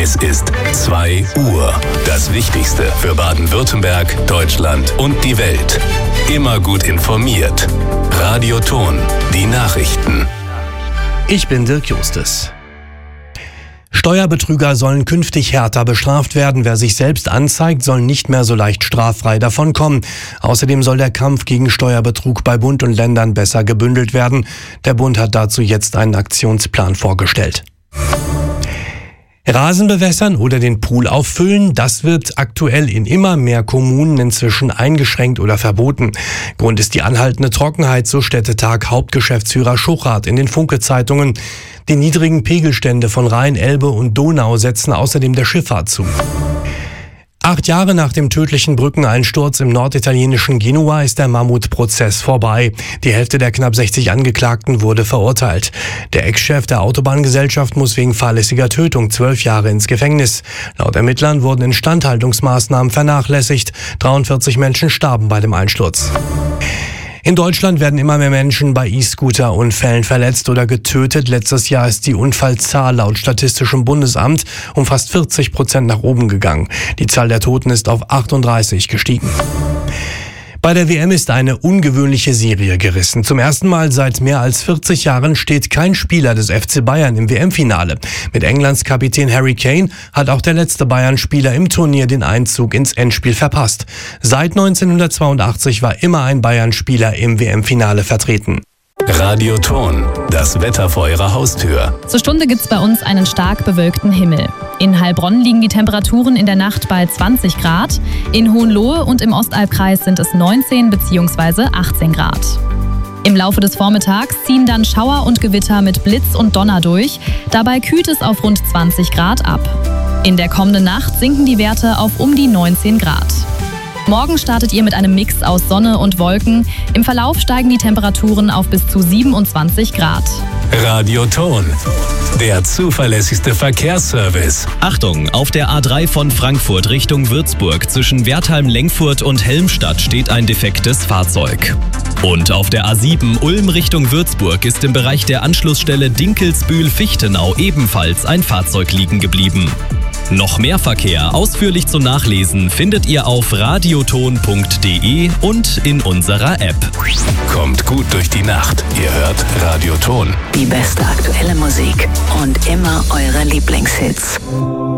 Es ist 2 Uhr. Das Wichtigste für Baden-Württemberg, Deutschland und die Welt. Immer gut informiert. Radio Ton, die Nachrichten. Ich bin Dirk Justus. Steuerbetrüger sollen künftig härter bestraft werden. Wer sich selbst anzeigt, soll nicht mehr so leicht straffrei davonkommen. Außerdem soll der Kampf gegen Steuerbetrug bei Bund und Ländern besser gebündelt werden. Der Bund hat dazu jetzt einen Aktionsplan vorgestellt. Rasen bewässern oder den Pool auffüllen, das wird aktuell in immer mehr Kommunen inzwischen eingeschränkt oder verboten. Grund ist die anhaltende Trockenheit, so Städtetag Hauptgeschäftsführer Schuchart in den Funke-Zeitungen. Die niedrigen Pegelstände von Rhein, Elbe und Donau setzen außerdem der Schifffahrt zu. 8 Jahre nach dem tödlichen Brückeneinsturz im norditalienischen Genua ist der Mammutprozess vorbei. Die Hälfte der knapp 60 Angeklagten wurde verurteilt. Der Ex-Chef der Autobahngesellschaft muss wegen fahrlässiger Tötung 12 Jahre ins Gefängnis. Laut Ermittlern wurden Instandhaltungsmaßnahmen vernachlässigt. 43 Menschen starben bei dem Einsturz. In Deutschland werden immer mehr Menschen bei E-Scooter-Unfällen verletzt oder getötet. Letztes Jahr ist die Unfallzahl laut Statistischem Bundesamt um fast 40% nach oben gegangen. Die Zahl der Toten ist auf 38 gestiegen. Bei der WM ist eine ungewöhnliche Serie gerissen. Zum ersten Mal seit mehr als 40 Jahren steht kein Spieler des FC Bayern im WM-Finale. Mit Englands Kapitän Harry Kane hat auch der letzte Bayern-Spieler im Turnier den Einzug ins Endspiel verpasst. Seit 1982 war immer ein Bayern-Spieler im WM-Finale vertreten. Radio Ton, das Wetter vor Ihrer Haustür. Zur Stunde gibt's bei uns einen stark bewölkten Himmel. In Heilbronn liegen die Temperaturen in der Nacht bei 20 Grad. In Hohenlohe und im Ostalbkreis sind es 19 bzw. 18 Grad. Im Laufe des Vormittags ziehen dann Schauer und Gewitter mit Blitz und Donner durch. Dabei kühlt es auf rund 20 Grad ab. In der kommenden Nacht sinken die Werte auf um die 19 Grad. Morgen startet ihr mit einem Mix aus Sonne und Wolken. Im Verlauf steigen die Temperaturen auf bis zu 27 Grad. Radio Ton, der zuverlässigste Verkehrsservice. Achtung, auf der A3 von Frankfurt Richtung Würzburg zwischen Wertheim-Lengfurt und Helmstadt steht ein defektes Fahrzeug. Und auf der A7 Ulm Richtung Würzburg ist im Bereich der Anschlussstelle Dinkelsbühl-Fichtenau ebenfalls ein Fahrzeug liegen geblieben. Noch mehr Verkehr ausführlich zum Nachlesen findet ihr auf radioton.de und in unserer App. Kommt gut durch die Nacht. Ihr hört Radio Ton. Die beste aktuelle Musik und immer eure Lieblingshits.